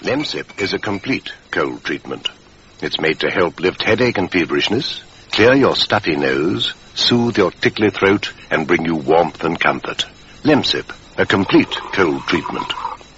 Lemsip is a complete cold treatment. It's made to help lift headache and feverishness, clear your stuffy nose, soothe your tickly throat, and bring you warmth and comfort. Lemsip, a complete cold treatment.